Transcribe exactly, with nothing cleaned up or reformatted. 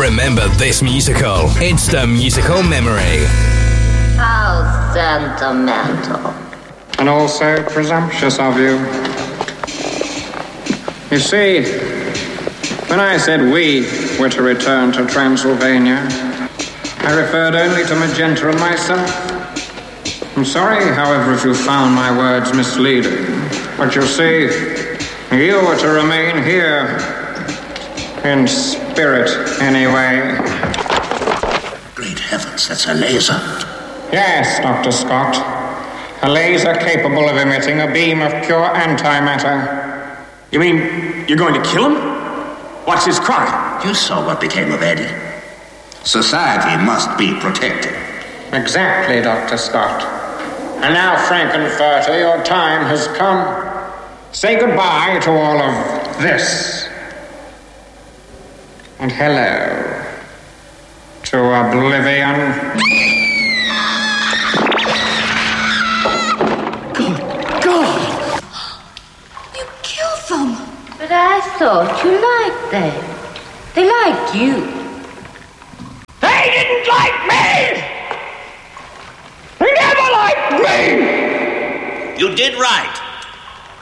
Remember this musical. Instant musical memory. How sentimental. And also presumptuous of you. You see, when I said we were to return to Transylvania, I referred only to Magenta and myself. I'm sorry, however, if you found my words misleading. But you see, you were to remain here. In spirit, anyway. Great heavens, that's a laser. Yes, Doctor Scott. A laser capable of emitting a beam of pure antimatter. You mean you're going to kill him? What's his crime? You saw what became of Eddie. Society must be protected. Exactly, Doctor Scott. And now, Frankenfurter, your time has come. Say goodbye to all of this. And hello to oblivion. Good God! You killed them! But I thought you liked them. They liked you. They didn't like me! They never liked me! You did right.